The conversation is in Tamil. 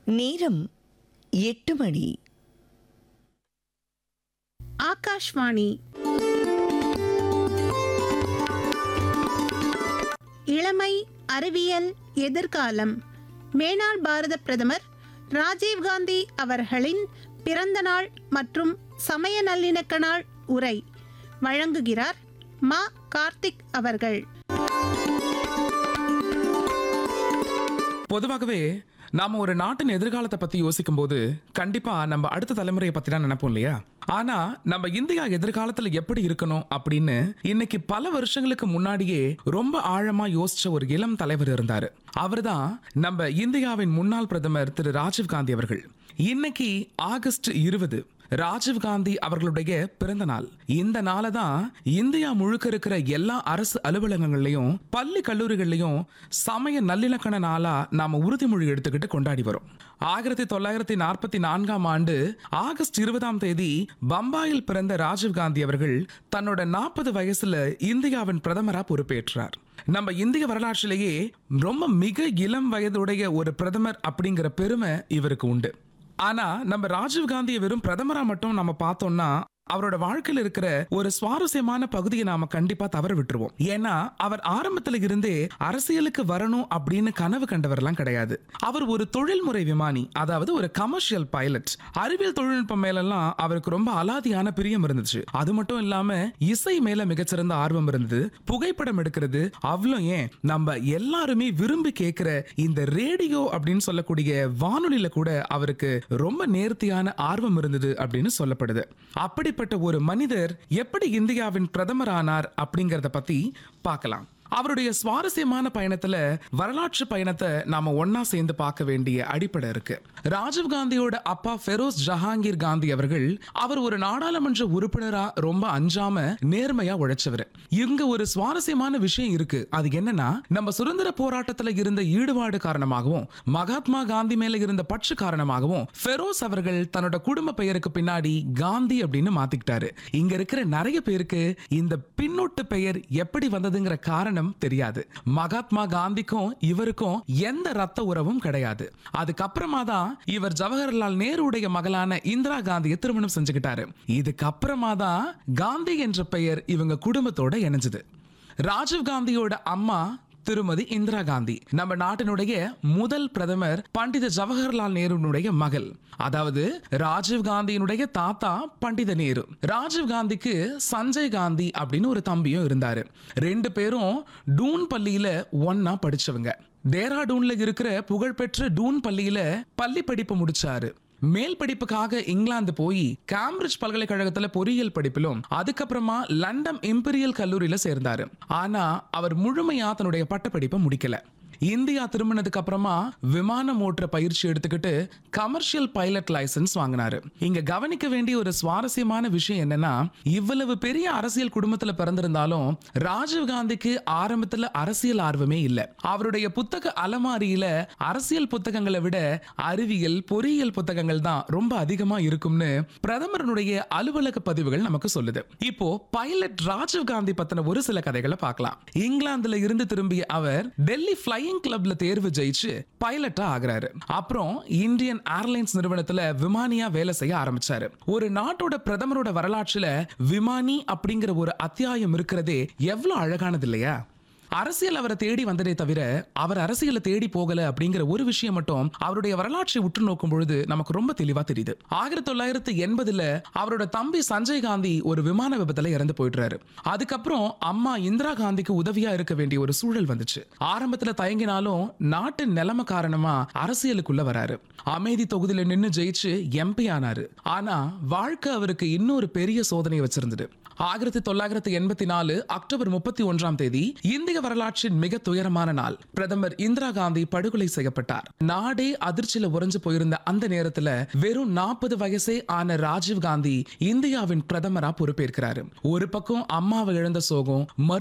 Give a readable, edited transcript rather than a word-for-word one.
நேரம் 8 மணி. ஆகாஷ்வாணி. இளமை, அறிவியல், எதிர்காலம். மேனாள் பாரத பிரதமர் ராஜீவ்காந்தி அவர்களின் பிறந்த நாள் மற்றும் சமய நல்லிணக்க நாள் உரை வழங்குகிறார் மா. கார்த்திக் அவர்கள். பொதுவாகவே நாம ஒரு நாட்டின் எதிர்காலத்தை பத்தி யோசிக்கும் போது கண்டிப்பா நம்ம அடுத்த தலைமுறையை பத்தி தான் நினைப்போம் இல்லையா? ஆனா நம்ம இந்தியா எதிர்காலத்துல எப்படி இருக்கணும் அப்படின்னு இன்னைக்கு பல வருஷங்களுக்கு முன்னாடியே ரொம்ப ஆழமா யோசிச்ச ஒரு இளம் தலைவர் இருந்தாரு. அவர்தான் நம்ம இந்தியாவின் முன்னாள் பிரதமர் திரு ராஜீவ்காந்தி அவர்கள். இன்னைக்கு ஆகஸ்ட் 20 ராஜீவ்காந்தி அவர்களுடைய பிறந்த நாள். இந்த நாளை தான் இந்தியா முழுக்க இருக்கிற எல்லா அரசு அலுவலகங்கள்லயும் பள்ளி கல்லூரிகள்லயும் சமய நல்லிணக்க நாளா நாம உறுதிமொழி எடுத்துக்கிட்டு கொண்டாடி வரோம். 1944 ஆண்டு ஆகஸ்ட் 20 பம்பாயில் பிறந்த ராஜீவ்காந்தி அவர்கள் தன்னோட 40 வயசுல இந்தியாவின் பிரதமரா பொறுப்பேற்றார். நம்ம இந்திய வரலாற்றிலேயே ரொம்ப மிக இளம் வயதுடைய ஒரு பிரதமர் அப்படிங்கிற பெருமை இவருக்கு உண்டு. ஆனா நம்ம ராஜீவ்காந்தியை வெறும் பிரதமரா மட்டும் நம்ம பார்த்தோம்னா அவரோட வாழ்க்கையில் இருக்கிற ஒரு சுவாரஸ்யமான பகுதியை நாம கண்டிப்பா தவற விட்டுருவோம். ஏன்னா அவர் ஆரம்பத்துல இருந்தே அரசியலுக்கு வரணும் அப்படின்னு கனவு கண்டவர்லாம் கிடையாது. அவர் ஒரு தொழில்முறை விமானி, அதாவது ஒரு கமர்ஷியல் பைலட். அறிவியல் தொழில்நுட்பம் மேலெல்லாம் அவருக்கு ரொம்ப அலாதியான பிரியம் இருந்துச்சு. அது மட்டும் இல்லாம இசை மேல மிகச்சிறந்த ஆர்வம் இருந்தது. புகைப்படம் எடுக்கிறது, அவ்வளோ ஏன் நம்ம எல்லாருமே விரும்பி கேட்கிற இந்த ரேடியோ அப்படின்னு சொல்லக்கூடிய வானொலியில கூட அவருக்கு ரொம்ப நேர்த்தியான ஆர்வம் இருந்தது அப்படின்னு சொல்லப்படுது. அப்படிப்பட்ட ஒரு மனிதர் எப்படி இந்தியாவின் பிரதமர் ஆனார் அப்படிங்கறத பத்தி பார்க்கலாம். அவருடைய சுவாரஸ்யமான பயணத்துல வரலாற்று பயணத்தை நாம ஒன்னா சேர்ந்து பார்க்க வேண்டிய அடிப்படை இருக்கு. ராஜீவ்காந்தியோட அப்பா ஃபெரோஸ் ஜஹாங்கீர் காந்தி அவர்கள் அவர் ஒரு நாடாளுமன்ற உறுப்பினரா ரொம்ப அஞ்சாம நேர்மையா உழைச்சவர். இங்க ஒரு சுவாரஸ்யமான விஷயம் இருக்கு. அது என்னன்னா, நம்ம சுதந்திர போராட்டத்துல இருந்த ஈடுபாடு காரணமாகவும் மகாத்மா காந்தி மேல இருந்த பற்று காரணமாகவும் ஃபெரோஸ் அவர்கள் தன்னோட குடும்ப பெயருக்கு பின்னாடி காந்தி அப்படின்னு மாத்திக்கிட்டாரு. இங்க இருக்கிற நிறைய பேருக்கு இந்த பின்னொட்டு பெயர் எப்படி வந்ததுங்கிற காரணம் தெரியாது. மகாத்மா காந்திக்கும் இவருக்கும் எந்த ரத்த உறவும் கிடையாது. அதுக்கப்புறமா தான் இவர் ஜவஹர்லால் நேருடைய மகளான இந்திரா காந்தியை திருமணம் செஞ்சுக்கிட்டாரு. இதுக்கப்புறமா தான் காந்தி என்ற பெயர் இவங்க குடும்பத்தோட இணைஞ்சது. ராஜீவ் காந்தியோட அம்மா திருமதி இந்திரா காந்தி நம்ம நாட்டினுடைய முதல் பிரதமர் பண்டித ஜவஹர்லால் நேருனுடைய மகள். அதாவது ராஜீவ் காந்தியினுடைய தாத்தா பண்டித நேரு. ராஜீவ் காந்திக்கு சஞ்சய் காந்தி அப்படின்னு ஒரு தம்பியும் இருந்தாரு. ரெண்டு பேரும் டூன் பள்ளியில ஒன்னா படிச்சவங்க. டேராடூன்ல இருக்கிற புகழ்பெற்ற டூன் பள்ளியில பள்ளி படிப்பு முடிச்சாரு. மேல் படிப்புக்காக இங்கிலாந்து போய் கேம்பிரிட்ஜ் பல்கலைக்கழகத்துல பொறியியல் படிப்பிலும் அதுக்கப்புறமா லண்டன் இம்பீரியல் கல்லூரியில சேர்ந்தாரு. ஆனா அவர் முழுமையா தன்னுடைய பட்டப்படிப்பை முடிக்கல. இந்தியா திரும்பினதுக்கு அப்புறமா விமானம் ஓட்டுற பயிற்சி எடுத்துக்கிட்டு கமர்ஷியல் பைலட் லைசன்ஸ் வாங்கினாரு. இங்க கவனிக்க வேண்டிய ஒரு சுவாரஸ்யமான விஷயம் என்னன்னா, இவ்வளவு பெரிய அரசியல் குடும்பத்துல பிறந்திருந்தாலும் ராஜீவ் காந்திக்கு ஆரம்பத்துல அரசியல் ஆர்வமே இல்ல. அவருடைய புத்தக அலமாரியில அரசியல் புத்தகங்களை விட அறிவியல், பொறியியல் புத்தகங்கள் தான் ரொம்ப அதிகமா இருக்கும்னு பிரதமருடைய அலுவலக பதிவுகள் நமக்கு சொல்லுது. இப்போ பைலட் ராஜீவ் காந்தி பத்தின ஒரு சில கதைகளை பார்க்கலாம். இங்கிலாந்துல இருந்து திரும்பிய அவர் டெல்லி ஃபிளையிங் கிளப்ல தேர்வு ஜெயிச்சு பைலட்டா ஆகிறாரு. அப்புறம் இந்தியன் ஏர்லைன்ஸ் நிறுவனத்துல விமானியா வேலை செய்ய ஆரம்பிச்சாரு. ஒரு நாட்டோட பிரதமரோட வரலாற்றுல விமானி அப்படிங்கிற ஒரு அத்தியாயம் இருக்கிறதே எவ்வளவு அழகானது இல்லையா? அரசியல் அவரை தேடி வந்ததே தவிர அவர் அரசியலை தேடி போகல அப்படிங்கிற ஒரு விஷயம் மட்டும் அவருடைய வரலாற்றை உற்று நோக்கும் பொழுது நமக்கு ரொம்ப தெளிவா தெரியுது. 1980 அவரோட தம்பி சஞ்சய் காந்தி ஒரு விமான விபத்துல இறந்து போயிடுறாரு. அதுக்கப்புறம் அம்மா இந்திரா காந்திக்கு உதவியா இருக்க வேண்டிய ஒரு சூழல் வந்துச்சு. ஆரம்பத்துல தயங்கினாலும் நாட்டின் நிலைமை காரணமா அரசியலுக்குள்ள வராரு. அமேதி தொகுதியில நின்னு ஜெயிச்சு எம்பி ஆனாரு. ஆனா வாழ்க்கை அவருக்கு இன்னொரு பெரிய சோதனை வச்சிருந்தது. 1984 அக்டோபர் 31 இந்திய வரலாற்றின் மிக துயரமான நாள். பிரதமர் இந்திரா காந்தி படுகொலை செய்யப்பட்டார். நாடே அதிர்ச்சியில உறைஞ்சு போயிருந்த அந்த நேரத்துல வெறும் 40 வயசே ஆன ராஜீவ் காந்தி இந்தியாவின் பிரதமரா பொறுப்பேற்கிறாரு. ஒரு பக்கம் அம்மாவை இழந்த சோகம்,